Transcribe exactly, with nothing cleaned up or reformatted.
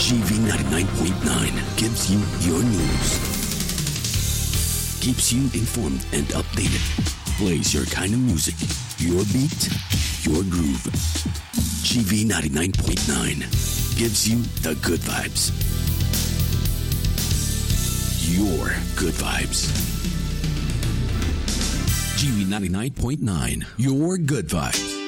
G V ninety-nine point nine gives you your news, keeps you informed and updated, plays your kind of music, your beat, your groove. G V ninety-nine point nine gives you the good vibes. Your good vibes. G V ninety-nine point nine, your good vibes.